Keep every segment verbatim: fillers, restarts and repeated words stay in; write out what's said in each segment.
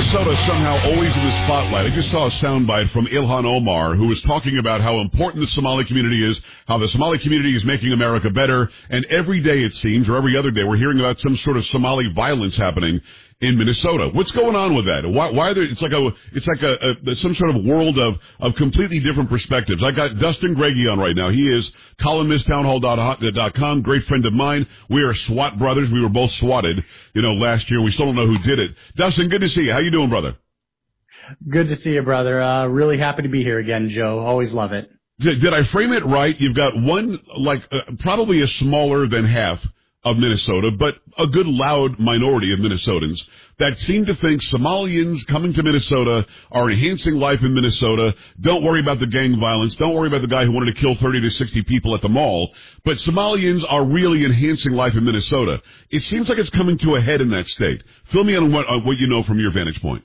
Minnesota somehow always in the spotlight. I just saw a soundbite from Ilhan Omar, who was talking about how important the Somali community is, how the Somali community is making America better, and every day it seems, or every other day, we're hearing about some sort of Somali violence happening in Minnesota. What's going on with that? Why, why are there? It's like a, it's like a, a some sort of world of of completely different perspectives. I got Dustin Greggy on right now. He is columnist, townhall dot com, great friend of mine. We are SWAT brothers. We were both swatted, you know, last year. We still don't know who did it. Dustin, good to see you. How you doing, brother? Good to see you, brother. Uh, really happy to be here again, Joe. Always love it. Did, did I frame it right? You've got one, like, uh, probably a smaller than half of Minnesota, but a good loud minority of Minnesotans that seem to think Somalians coming to Minnesota are enhancing life in Minnesota. Don't worry about the gang violence. Don't worry about the guy who wanted to kill thirty to sixty people at the mall. But Somalians are really enhancing life in Minnesota. It seems like it's coming to a head in that state. Fill me in on what, uh, what you know from your vantage point.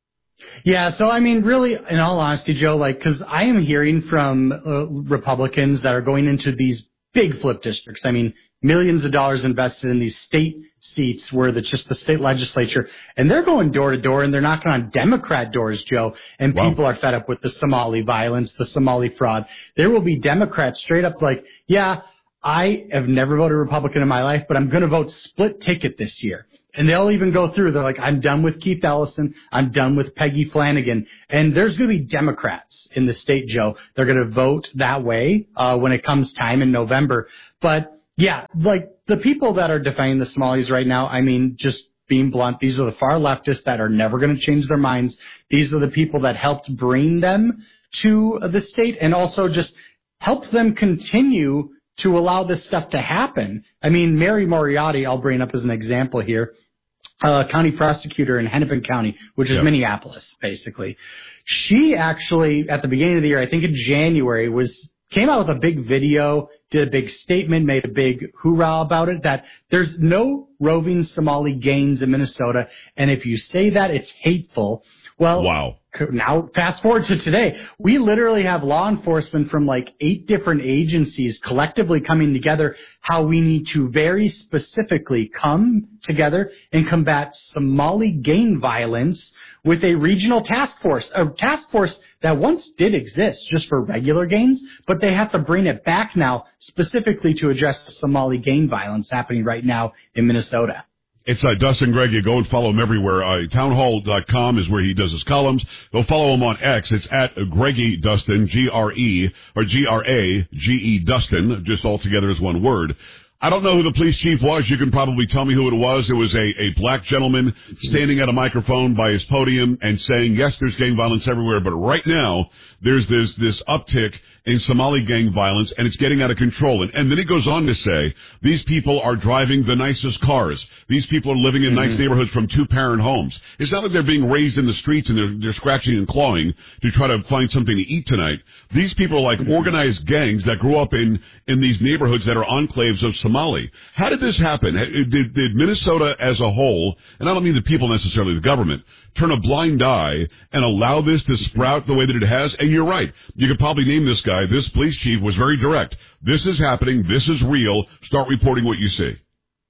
Yeah, so I mean, really, in all honesty, Joe, like, because I am hearing from uh, Republicans that are going into these big flip districts. I mean, millions of dollars invested in these state seats where it's just the state legislature, and they're going door to door and they're knocking on Democrat doors, Joe, and wow. People are fed up with the Somali violence, the Somali fraud. There will be Democrats straight up like, yeah, I have never voted Republican in my life, but I'm going to vote split ticket this year. And they'll even go through. They're like, I'm done with Keith Ellison. I'm done with Peggy Flanagan. And there's going to be Democrats in the state, Joe. They're going to vote that way uh, when it comes time in November. But, yeah, like the people that are defending the Somalis right now, I mean, just being blunt, these are the far leftists that are never going to change their minds. These are the people that helped bring them to the state and also just helped them continue to allow this stuff to happen. I mean, Mary Moriarty, I'll bring up as an example here, uh, county prosecutor in Hennepin County, which is yep. Minneapolis, basically. She actually, at the beginning of the year, I think in January, was came out with a big video, did a big statement, made a big hoorah about it, that there's no roving Somali gangs in Minnesota, and if you say that, it's hateful. Well, wow. Now, fast forward to today, we literally have law enforcement from like eight different agencies collectively coming together how we need to very specifically come together and combat Somali gang violence with a regional task force, a task force that once did exist just for regular gangs, but they have to bring it back now specifically to address the Somali gang violence happening right now in Minnesota. It's uh, Dustin Greggy. Go and follow him everywhere. Uh, townhall dot com is where he does his columns. Go follow him on X. It's at Greggy Dustin, G R E, or G R A G E Dustin, just all together as one word. I don't know who the police chief was. You can probably tell me who it was. It was a, a black gentleman standing at a microphone by his podium and saying, yes, there's gang violence everywhere, but right now there's this, this uptick in Somali gang violence, and it's getting out of control. And, and then he goes on to say, these people are driving the nicest cars. These people are living in mm-hmm. nice neighborhoods from two-parent homes. It's not like they're being raised in the streets and they're, they're scratching and clawing to try to find something to eat tonight. These people are like mm-hmm. organized gangs that grew up in, in these neighborhoods that are enclaves of Somali. How did this happen? Did, did Minnesota as a whole, and I don't mean the people necessarily, the government, turn a blind eye and allow this to sprout the way that it has? And you're right. You could probably name this guy. This police chief was very direct. This is happening. This is real. Start reporting what you see.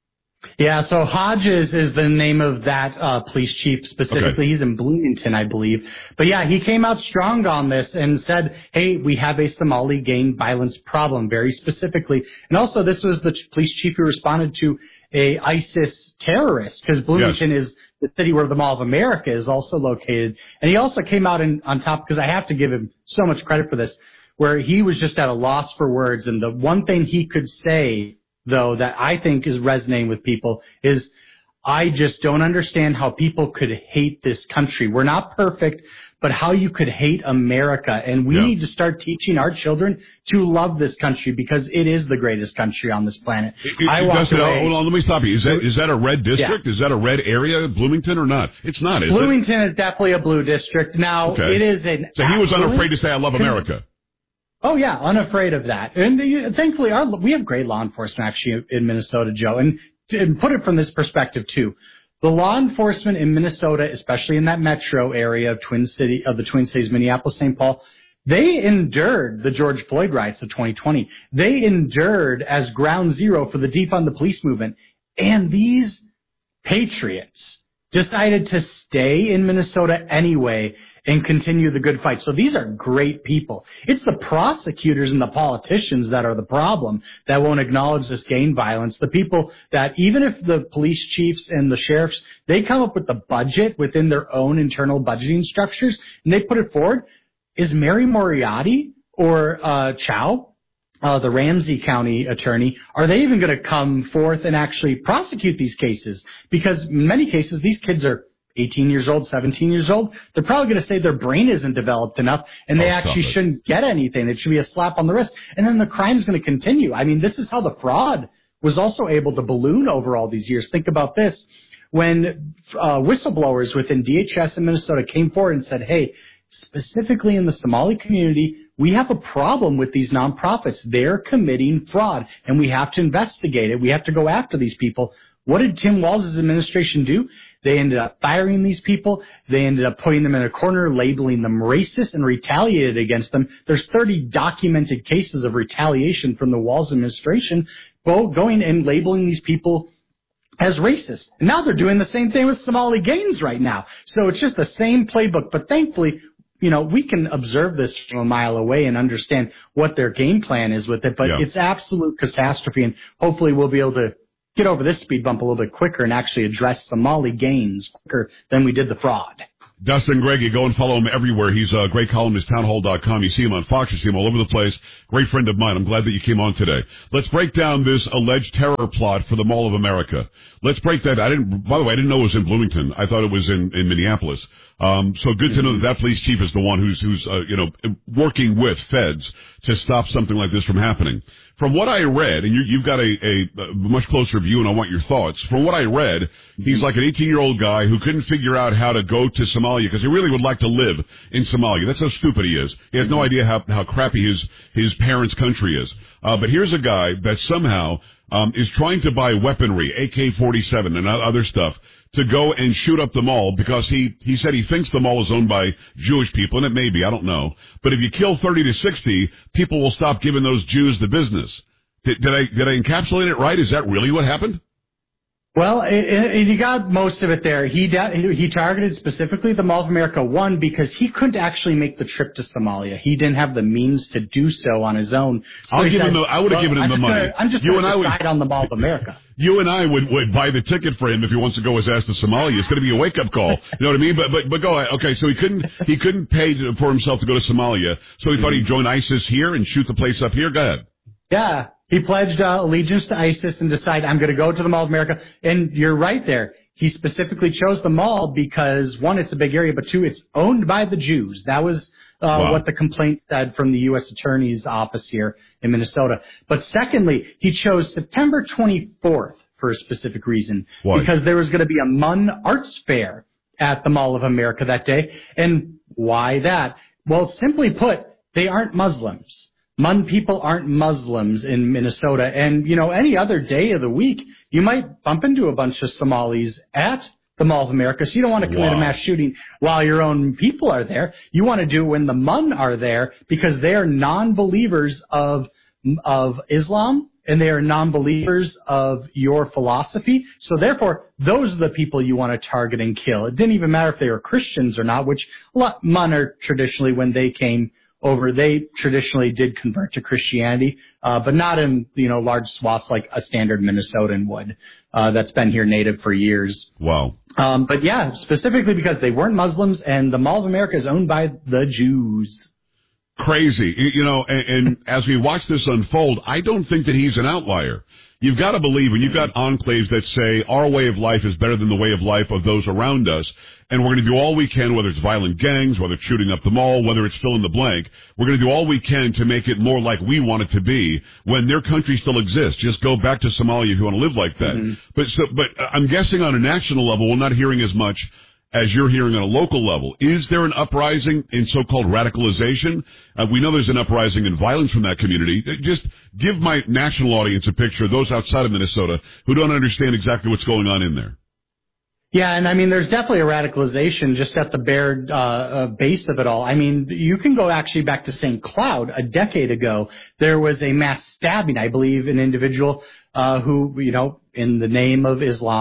Yeah, so Hodges is the name of that uh, police chief specifically. Okay. He's in Bloomington, I believe. But yeah, he came out strong on this and said, hey, we have a Somali gang violence problem, very specifically. And also, this was the police chief who responded to a ISIS terrorist, because Bloomington yes. is the city where the Mall of America is also located. And he also came out in, on top, because I have to give him so much credit for this, where he was just at a loss for words. And the one thing he could say, though, that I think is resonating with people is, I just don't understand how people could hate this country. We're not perfect, but how you could hate America. And we yeah. need to start teaching our children to love this country, because it is the greatest country on this planet. It, it, I walked away. Hold on, let me stop you. Is that, is that a red district? Yeah. Is that a red area, Bloomington, or not? It's not, is Bloomington it? is definitely a blue district. Now, okay. it is an... So he was unafraid to say, I love America. Oh, yeah, unafraid of that. And uh, thankfully, our, we have great law enforcement, actually, in Minnesota, Joe. And, and put it from this perspective, too. The law enforcement in Minnesota, especially in that metro area of Twin City, of the Twin Cities, Minneapolis, Saint Paul, they endured the George Floyd riots of twenty twenty. They endured as ground zero for the defund the police movement. And these patriots decided to stay in Minnesota anyway and continue the good fight. So these are great people. It's the prosecutors and the politicians that are the problem, that won't acknowledge this gang violence. The people that, even if the police chiefs and the sheriffs, they come up with the budget within their own internal budgeting structures and they put it forward, is Mary Moriarty or uh Chow, uh the Ramsey County attorney, are they even going to come forth and actually prosecute these cases? Because in many cases, these kids are eighteen years old, seventeen years old. They're probably going to say their brain isn't developed enough and they oh, actually shouldn't get anything. It should be a slap on the wrist. And then the crime's going to continue. I mean, this is how the fraud was also able to balloon over all these years. Think about this. When uh, whistleblowers within D H S in Minnesota came forward and said, hey, specifically in the Somali community, we have a problem with these nonprofits. They're committing fraud, and we have to investigate it. We have to go after these people. What did Tim Walz's administration do? They ended up firing these people. They ended up putting them in a corner, labeling them racist, and retaliated against them. There's thirty documented cases of retaliation from the Walz administration, going and labeling these people as racist. And now they're doing the same thing with Somali gangs right now. So it's just the same playbook. But thankfully, you know, we can observe this from a mile away and understand what their game plan is with it. But yeah. It's absolute catastrophe. And hopefully we'll be able to get over this speed bump a little bit quicker and actually address Somali gangs quicker than we did the fraud. Dustin Greggy, go and follow him everywhere. He's a great columnist, townhall dot com. You see him on Fox, you see him all over the place. Great friend of mine. I'm glad that you came on today. Let's break down this alleged terror plot for the Mall of America. Let's break that. I didn't, by the way, I didn't know it was in Bloomington. I thought it was in, in Minneapolis. Um, so good to know that that police chief is the one who's, who's, uh, you know, working with feds to stop something like this from happening. From what I read, and you, you've got a, a, a much closer view, and I want your thoughts. From what I read, he's like an eighteen-year-old guy who couldn't figure out how to go to Somalia because he really would like to live in Somalia. That's how stupid he is. He has no idea how, how crappy his, his parents' country is. Uh, but here's a guy that somehow um, is trying to buy weaponry, A K forty-seven and other stuff, to go and shoot up the mall because he, he said he thinks the mall is owned by Jewish people, and it may be, I don't know. But if you kill thirty to sixty, people will stop giving those Jews the business. Did, did I did I encapsulate it right? Is that really what happened? Well, it, it, you got most of it there. He he targeted specifically the Mall of America, one, because he couldn't actually make the trip to Somalia. He didn't have the means to do so on his own. So I'll give said, him the, I would have well, given him I'm the money. Gonna, I'm just going to decide on the Mall of America. You and I would, would buy the ticket for him if he wants to go his ass to Somalia. It's going to be a wake-up call. You know what I mean? But but but go ahead. Okay, so he couldn't he couldn't pay to, for himself to go to Somalia, so he mm-hmm. thought he'd join ISIS here and shoot the place up here. Go ahead. Yeah. He pledged uh, allegiance to ISIS and decided, I'm going to go to the Mall of America. And you're right there. He specifically chose the mall because, one, it's a big area, but two, it's owned by the Jews. That was uh, wow. what the complaint said from the U S Attorney's office here in Minnesota. But secondly, he chose September twenty-fourth for a specific reason. Why? Because there was going to be a Mun Arts Fair at the Mall of America that day. And why that? Well, simply put, they aren't Muslims. Mun people aren't Muslims in Minnesota. And, you know, any other day of the week, you might bump into a bunch of Somalis at the Mall of America. So you don't want to commit wow. a mass shooting while your own people are there. You want to do it when the Mun are there because they are non-believers of, of Islam and they are non-believers of your philosophy. So therefore, those are the people you want to target and kill. It didn't even matter if they were Christians or not, which a lot Mun are traditionally, when they came over, they traditionally did convert to Christianity, uh, but not in, you know, large swaths like a standard Minnesotan would, uh, that's been here native for years. Wow. Um, but yeah, specifically because they weren't Muslims and the Mall of America is owned by the Jews. Crazy. You know, and, and as we watch this unfold, I don't think that he's an outlier. You've got to believe when you've got enclaves that say our way of life is better than the way of life of those around us, and we're going to do all we can, whether it's violent gangs, whether it's shooting up the mall, whether it's fill in the blank, we're going to do all we can to make it more like we want it to be when their country still exists. Just go back to Somalia if you want to live like that. Mm-hmm. But so, but I'm guessing on a national level, we're not hearing as much as you're hearing on a local level. Is there an uprising in so-called radicalization? Uh, we know there's an uprising in violence from that community. Just give my national audience a picture of those outside of Minnesota who don't understand exactly what's going on in there. Yeah, and I mean, there's definitely a radicalization just at the bare uh, uh, base of it all. I mean, you can go actually back to Saint Cloud a decade ago. There was a mass stabbing, I believe, an individual uh, who, you know, in the name of Islam,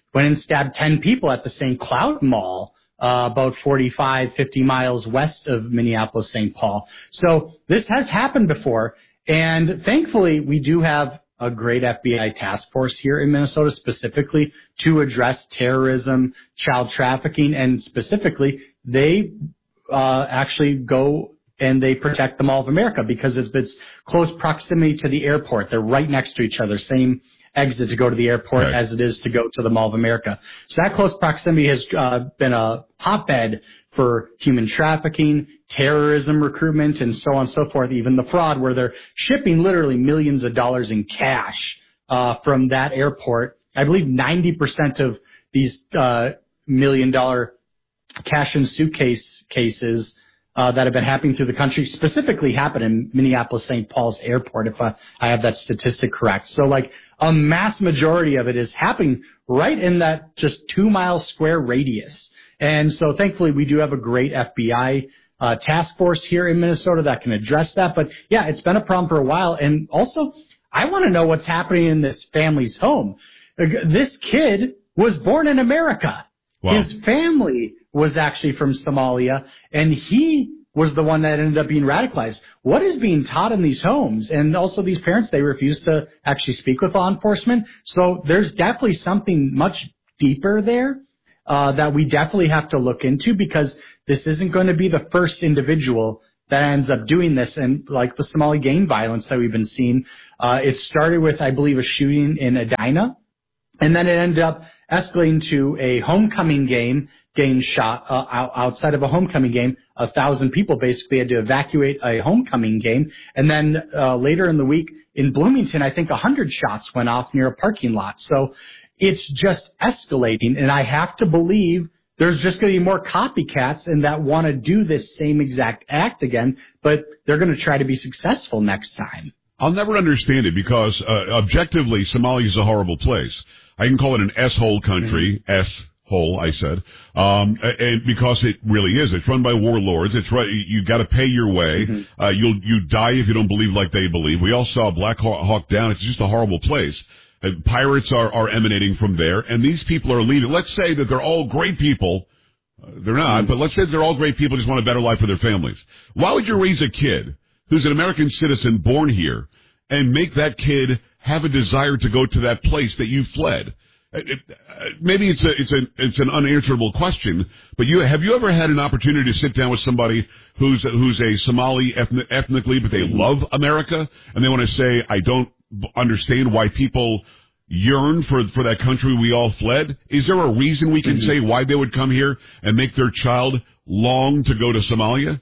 went and stabbed ten people at the Saint Cloud Mall, uh, about forty-five, fifty miles west of Minneapolis, Saint Paul. So this has happened before. And thankfully, we do have a great F B I task force here in Minnesota specifically to address terrorism, child trafficking, and specifically they uh, actually go and they protect the Mall of America because it's, it's close proximity to the airport. They're right next to each other, same exit to go to the airport right. as it is to go to the Mall of America. So that close proximity has uh, been a hotbed for human trafficking, terrorism recruitment, and so on and so forth, even the fraud where they're shipping literally millions of dollars in cash uh, from that airport. I believe ninety percent of these uh, million-dollar cash and suitcase cases uh, that have been happening through the country specifically happen in Minneapolis, Saint Paul's airport, if I, I have that statistic correct. So, like, a mass majority of it is happening right in that just two-mile square radius. And so, thankfully, we do have a great F B I uh, task force here in Minnesota that can address that. But, yeah, it's been a problem for a while. And also, I want to know what's happening in this family's home. This kid was born in America. Wow. His family was actually from Somalia, and he was the one that ended up being radicalized. What is being taught in these homes? And also these parents, they refuse to actually speak with law enforcement. So there's definitely something much deeper there uh, that we definitely have to look into, because this isn't going to be the first individual that ends up doing this. And like the Somali gang violence that we've been seeing, uh, it started with, I believe, a shooting in Edina. And then it ended up escalating to a homecoming game getting shot uh, outside of a homecoming game. A thousand people basically had to evacuate a homecoming game. And then uh, later in the week in Bloomington, I think a hundred shots went off near a parking lot. So it's just escalating. And I have to believe there's just going to be more copycats and that want to do this same exact act again, but they're going to try to be successful next time. I'll never understand it because uh, objectively, Somalia is a horrible place. I can call it an S-hole country, mm-hmm. S-hole, I said, um, and because it really is. It's run by warlords. It's right. You got to pay your way. Mm-hmm. Uh, you'll you die if you don't believe like they believe. We all saw Black Hawk Down. It's just a horrible place. Uh, pirates are are emanating from there, and these people are leaving. Let's say that they're all great people. Uh, they're not, mm-hmm. but let's say they're all great people. Just want a better life for their families. Why would you raise a kid who's an American citizen born here and make that kid have a desire to go to that place that you fled? It, uh, maybe it's a, it's a, it's an unanswerable question, but you, have you ever had an opportunity to sit down with somebody who's, who's a Somali ethnic, ethnically, but they love America and they want to say, I don't understand why people yearn for, for that country we all fled? Is there a reason we can mm-hmm. say why they would come here and make their child long to go to Somalia?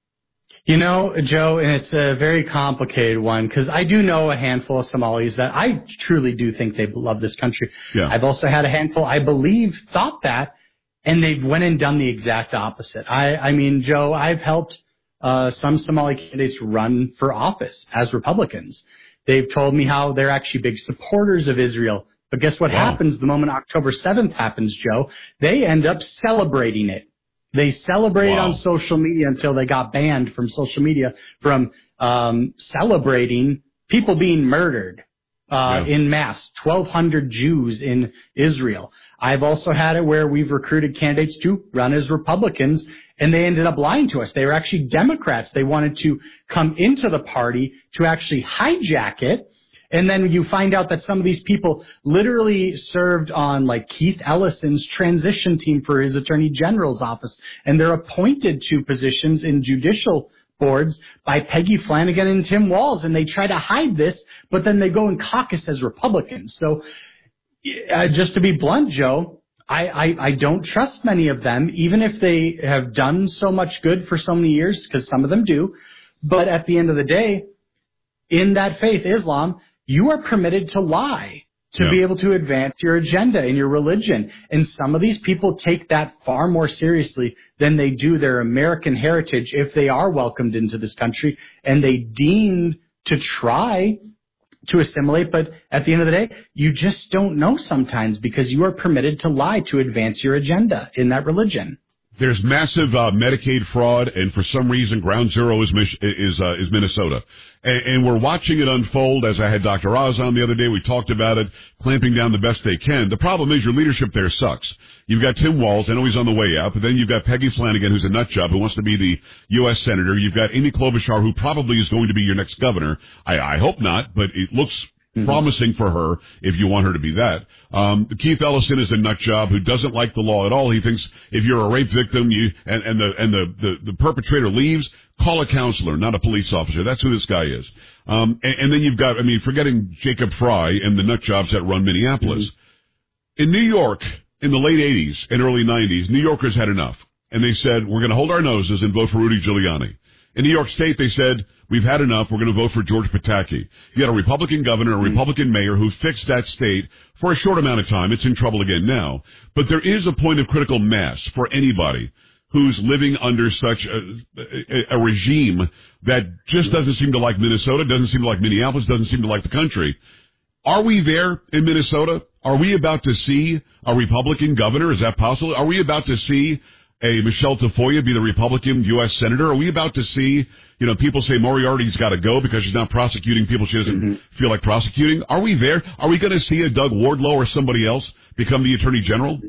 You know, Joe, and it's a very complicated one because I do know a handful of Somalis that I truly do think they love this country. Yeah. I've also had a handful, I believe, thought that, and they've went and done the exact opposite. I, I mean, Joe, I've helped uh, some Somali candidates run for office as Republicans. They've told me how they're actually big supporters of Israel. But guess what wow. happens the moment October seventh happens, Joe? They end up celebrating it. They celebrate wow. on social media until they got banned from social media from um, celebrating people being murdered uh, yeah. in mass, twelve hundred Jews in Israel. I've also had it where we've recruited candidates to run as Republicans, and they ended up lying to us. They were actually Democrats. They wanted to come into the party to actually hijack it. And then you find out that some of these people literally served on like Keith Ellison's transition team for his attorney general's office. And they're appointed to positions in judicial boards by Peggy Flanagan and Tim Walz. And they try to hide this, but then they go and caucus as Republicans. So uh, just to be blunt, Joe, I, I, I don't trust many of them, even if they have done so much good for so many years, because some of them do. But at the end of the day, in that faith, Islam, you are permitted to lie to yeah. be able to advance your agenda and your religion. And some of these people take that far more seriously than they do their American heritage if they are welcomed into this country and they deem to try to assimilate. But at the end of the day, you just don't know sometimes because you are permitted to lie to advance your agenda in that religion. There's massive uh, Medicaid fraud, and for some reason, ground zero is Mich- is uh, is Minnesota, and, and we're watching it unfold. As I had Doctor Oz on the other day, we talked about it, clamping down the best they can. The problem is your leadership there sucks. You've got Tim Walz, I know he's on the way out, but then you've got Peggy Flanagan, who's a nut job, who wants to be the U S senator. You've got Amy Klobuchar, who probably is going to be your next governor. I, I hope not, but it looks Mm-hmm. promising for her if you want her to be that. Um, Keith Ellison is a nut job who doesn't like the law at all. He thinks if you're a rape victim, you and, and the and the, the the perpetrator leaves, call a counselor, not a police officer. That's who this guy is. Um, and, and then you've got, I mean, forgetting Jacob Fry and the nut jobs that run Minneapolis. Mm-hmm. In New York, in the late eighties and early nineties, New Yorkers had enough, and they said we're going to hold our noses and vote for Rudy Giuliani. In New York State, they said, we've had enough, we're going to vote for George Pataki. You had a Republican governor, a Republican mayor who fixed that state for a short amount of time. It's in trouble again now. But there is a point of critical mass for anybody who's living under such a, a, a regime that just doesn't seem to like Minnesota, doesn't seem to like Minneapolis, doesn't seem to like the country. Are we there in Minnesota? Are we about to see a Republican governor? Is that possible? Are we about to see a Michelle Tafoya be the Republican U S senator? Are we about to see, you know, people say Moriarty's got to go because she's not prosecuting people she doesn't mm-hmm. feel like prosecuting? Are we there? Are we going to see a Doug Wardlow or somebody else become the Attorney General?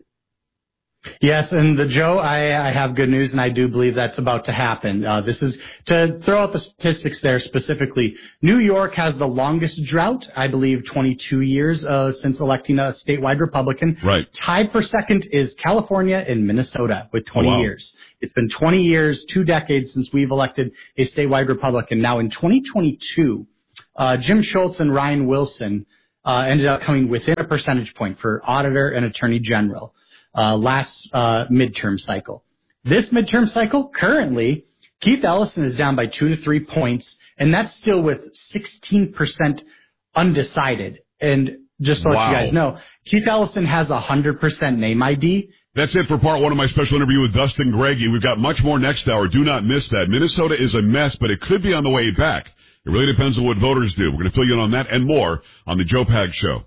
Yes, and the Joe, I, I have good news, and I do believe that's about to happen. Uh, this is, to throw out the statistics there specifically, New York has the longest drought, I believe twenty-two years uh, since electing a statewide Republican. Right. Tied for second is California and Minnesota with twenty oh, wow. years. It's been twenty years, two decades since we've elected a statewide Republican. Now in twenty twenty-two, uh, Jim Schultz and Ryan Wilson uh, ended up coming within a percentage point for auditor and attorney general. Uh, last uh, midterm cycle. This midterm cycle, currently, Keith Ellison is down by two to three points, and that's still with sixteen percent undecided. And just to wow. let you guys know, Keith Ellison has one hundred percent name I D. That's it for part one of my special interview with Dustin Greggy. We've got much more next hour. Do not miss that. Minnesota is a mess, but it could be on the way back. It really depends on what voters do. We're going to fill you in on that and more on the Joe Pags Show.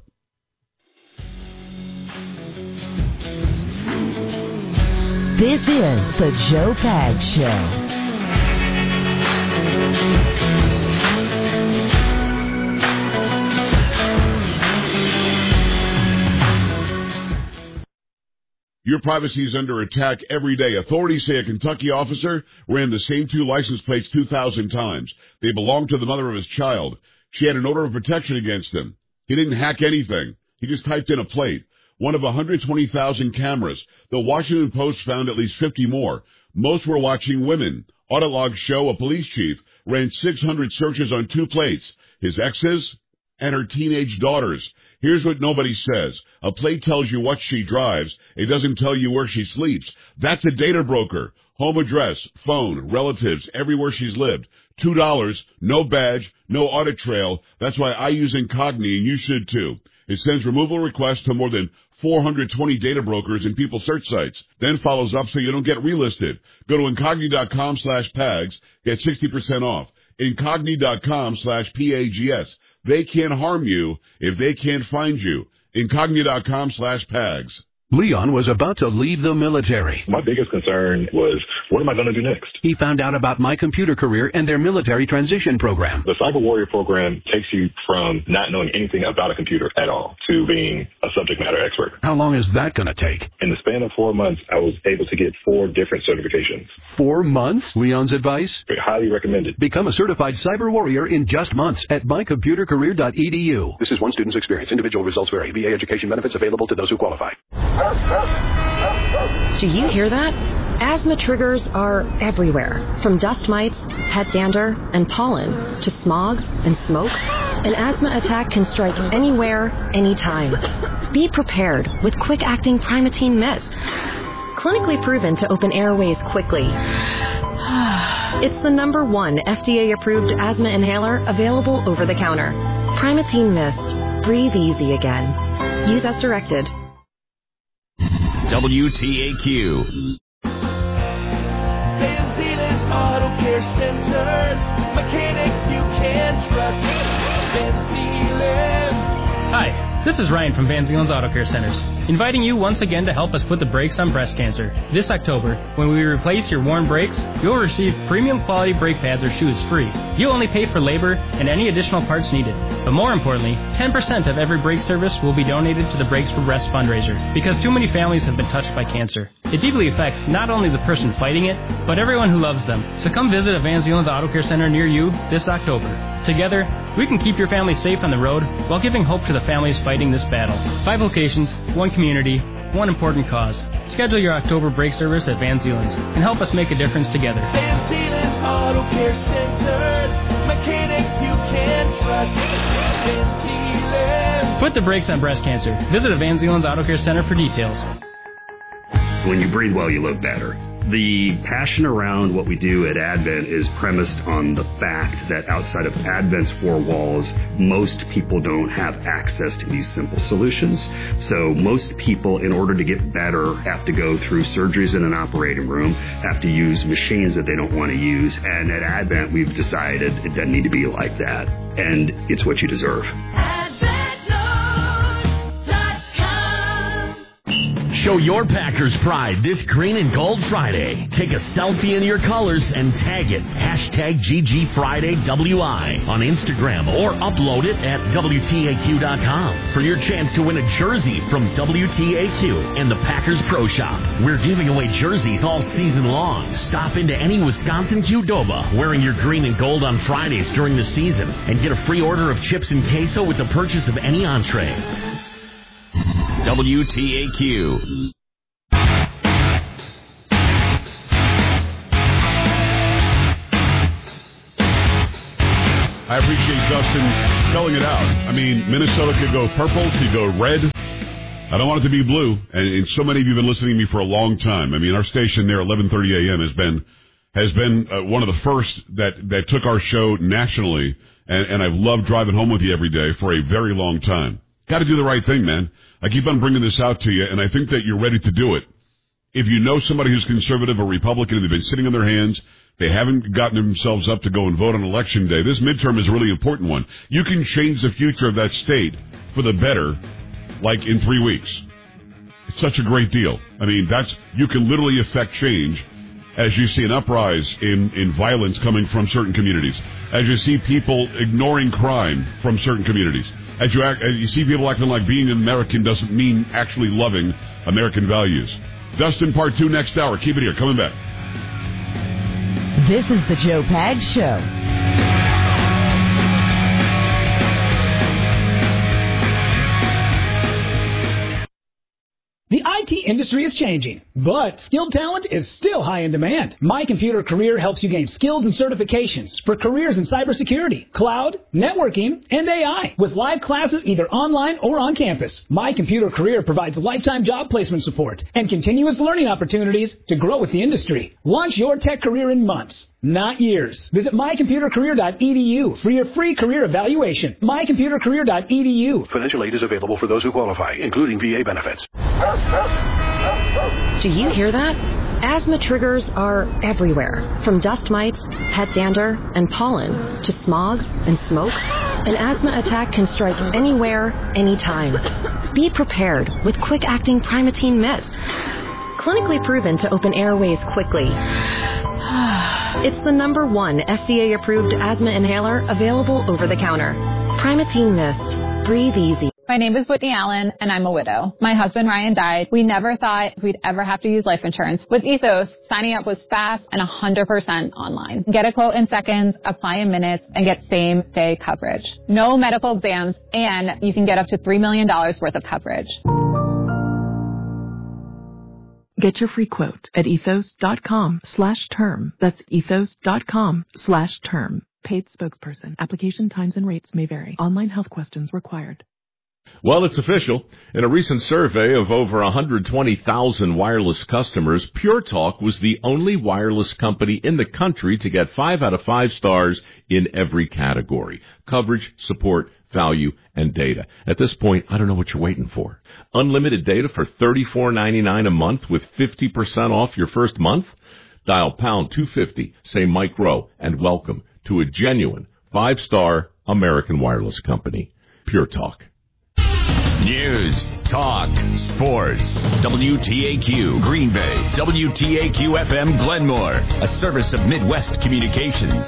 This is the Joe Pags Show. Your privacy is under attack every day. Authorities say a Kentucky officer ran the same two license plates two thousand times. They belonged to the mother of his child. She had an order of protection against him. He didn't hack anything. He just typed in a plate. One of one hundred twenty thousand cameras. The Washington Post found at least fifty more. Most were watching women. Audit logs show a police chief ran six hundred searches on two plates, his exes and her teenage daughters. Here's what nobody says. A plate tells you what she drives. It doesn't tell you where she sleeps. That's a data broker. Home address, phone, relatives, everywhere she's lived. Two dollars, no badge, no audit trail. That's why I use Incogni, and you should too. It sends removal requests to more than four hundred twenty data brokers and people search sites. Then follows up so you don't get relisted. Go to Incogni.com slash PAGS. Get sixty percent off. Incogni.com slash P-A-G-S. They can't harm you if they can't find you. Incogni.com slash PAGS. Leon was about to leave the military. My biggest concern was, what am I going to do next? He found out about My Computer Career and their military transition program. The Cyber Warrior program takes you from not knowing anything about a computer at all to being a subject matter expert. How long is that going to take? In the span of four months, I was able to get four different certifications. Four months? Leon's advice? Highly recommended. Become a certified cyber warrior in just months at my computer career dot e d u. This is one student's experience. Individual results vary. V A education benefits available to those who qualify. Do you hear that? Asthma triggers are everywhere, from dust mites, head dander, and pollen, to smog and smoke. An asthma attack can strike anywhere, anytime. Be prepared with quick-acting Primatene Mist. Clinically proven to open airways quickly. It's the number one F D A-approved asthma inhaler available over the counter. Primatene Mist. Breathe easy again. Use as directed. W T A Q. Van Zeeland's Auto Care Centers. Mechanics you can trust. Van Zeeland's. Hi. This is Ryan from Van Zeeland's Auto Care Centers, inviting you once again to help us put the brakes on breast cancer. This October, when we replace your worn brakes, you'll receive premium quality brake pads or shoes free. You'll only pay for labor and any additional parts needed. But more importantly, ten percent of every brake service will be donated to the Brakes for Breast fundraiser, because too many families have been touched by cancer. It deeply affects not only the person fighting it, but everyone who loves them. So come visit a Van Zeeland's Auto Care Center near you this October. Together, we can keep your family safe on the road while giving hope to the families fighting this battle. Five locations, one community, one important cause. Schedule your October brake service at Van Zeeland's and help us make a difference together. Van Zeeland's Auto Care Centers, mechanics you can trust. Van Zeeland. Put the brakes on breast cancer. Visit a Van Zeeland's Auto Care Center for details. When you breathe well, you live better. The passion around what we do at Advent is premised on the fact that outside of Advent's four walls, most people don't have access to these simple solutions. So most people, in order to get better, have to go through surgeries in an operating room, have to use machines that they don't want to use. And at Advent, we've decided it doesn't need to be like that. And it's what you deserve. Show your Packers pride this Green and Gold Friday. Take a selfie in your colors and tag it. Hashtag G G Friday W I on Instagram or upload it at W T A Q dot com for your chance to win a jersey from W T A Q and the Packers Pro Shop. We're giving away jerseys all season long. Stop into any Wisconsin Qdoba wearing your green and gold on Fridays during the season and get a free order of chips and queso with the purchase of any entree. W T A Q. I appreciate Dustin spelling it out. I mean, Minnesota could go purple, could go red. I don't want it to be blue. And, and so many of you have been listening to me for a long time. I mean, our station there, eleven thirty a.m., has been has been uh, one of the first that, that took our show nationally. And, and I've loved driving home with you every day for a very long time. Got to do the right thing, man. I keep on bringing this out to you, and I think that you're ready to do it. If you know somebody who's conservative or Republican and they've been sitting on their hands, they haven't gotten themselves up to go and vote on Election Day, this midterm is a really important one. You can change the future of that state for the better, like in three weeks. It's such a great deal. I mean, that's you can literally affect change as you see an uprise in, in violence coming from certain communities, as you see people ignoring crime from certain communities. As you, act, as you see people acting like being an American doesn't mean actually loving American values. Dustin, part two next hour. Keep it here. Coming back. This is the Joe Pags Show. The I T industry is changing, but skilled talent is still high in demand. My Computer Career helps you gain skills and certifications for careers in cybersecurity, cloud, networking, and A I, with live classes either online or on campus. My Computer Career provides lifetime job placement support and continuous learning opportunities to grow with the industry. Launch your tech career in months, not years. Visit my computer career dot e d u for your free career evaluation. my computer career dot e d u. Financial aid is available for those who qualify, including V A benefits. Do you hear that? Asthma triggers are everywhere, from dust mites, pet dander, and pollen, to smog and smoke. An asthma attack can strike anywhere, anytime. Be prepared with quick-acting Primatene Mist. Clinically proven to open airways quickly. It's the number one F D A-approved asthma inhaler available over the counter. Primatene Mist. Breathe easy. My name is Whitney Allen, and I'm a widow. My husband, Ryan, died. We never thought we'd ever have to use life insurance. With Ethos, signing up was fast and one hundred percent online. Get a quote in seconds, apply in minutes, and get same-day coverage. No medical exams, and you can get up to three million dollars worth of coverage. Get your free quote at ethos.com slash term. That's ethos.com slash term. Paid spokesperson. Application times and rates may vary. Online health questions required. Well, it's official. In a recent survey of over one hundred twenty thousand wireless customers, Pure Talk was the only wireless company in the country to get five out of five stars in every category: coverage, support, value, and data. At this point, I don't know what you're waiting for. Unlimited data for thirty-four ninety-nine a month with fifty percent off your first month? Dial pound two fifty, say micro, and welcome to a genuine five-star American wireless company. Pure Talk. News, talk, sports. W T A Q Green Bay. W T A Q F M Glenmore. A service of Midwest Communications.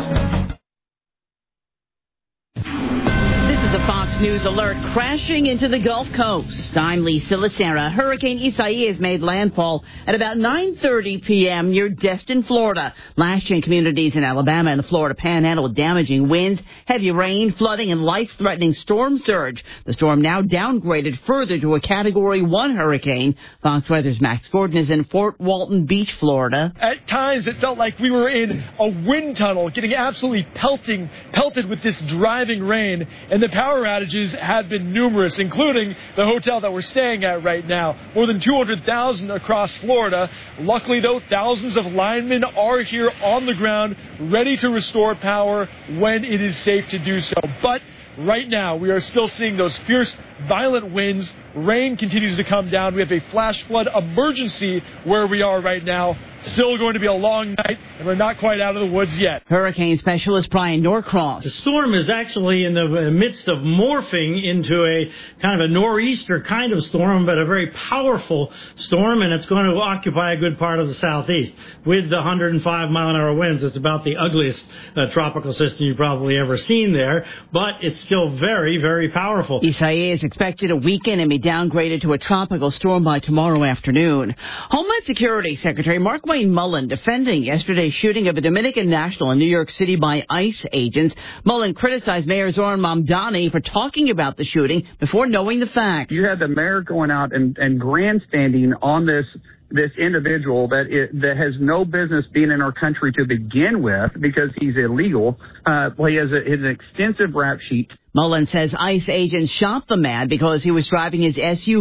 The Fox News alert crashing into the Gulf Coast. I'm Lisa Lacera. Hurricane Isaias made landfall at about nine thirty p.m. near Destin, Florida, lashing communities in Alabama and the Florida Panhandle with damaging winds, heavy rain, flooding, and life-threatening storm surge. The storm now downgraded further to a Category one hurricane. Fox Weather's Max Gordon is in Fort Walton Beach, Florida. At times, it felt like we were in a wind tunnel, getting absolutely pelting, pelted with this driving rain, and the power outages have been numerous, including the hotel that we're staying at right now. More than two hundred thousand across Florida. Luckily, though, thousands of linemen are here on the ground, ready to restore power when it is safe to do so. But right now, we are still seeing those fierce, violent winds. Rain continues to come down. We have a flash flood emergency where we are right now. Still going to be a long night, and we're not quite out of the woods yet. Hurricane specialist Brian Norcross. The storm is actually in the midst of morphing into a kind of a nor'easter kind of storm, but a very powerful storm, and it's going to occupy a good part of the southeast. With the one hundred five mile an hour winds, it's about the ugliest uh, tropical system you've probably ever seen there, but it's still very, very powerful. Isaias is expected to weaken and be downgraded to a tropical storm by tomorrow afternoon. Homeland Security Secretary Mark Wayne Mullen defending yesterday's shooting of a Dominican national in New York City by ICE agents. Mullen criticized Mayor Zoran Mamdani for talking about the shooting before knowing the facts. You had the mayor going out and, and grandstanding on this this individual that it, that has no business being in our country to begin with because he's illegal. Uh, well, he has, a, he has an extensive rap sheet. Mullen says ICE agents shot the man because he was driving his S U V